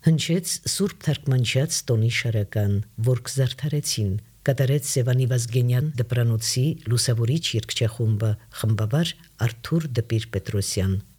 Հնչեց Սուրբ Թարգմանչած տոնի շարական, որ կզարդարեցին, կատարեց Սևանի Վազգենյան դպրանոցի լուսավորիչ երգչախումբը, խմբավար Արթուր Դպիր Պետրոսյան։